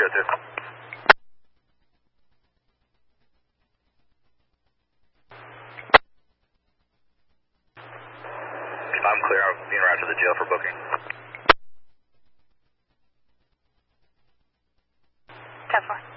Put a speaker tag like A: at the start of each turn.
A: 202. I'm clear. I'm being routed to the jail for booking.
B: 10-4.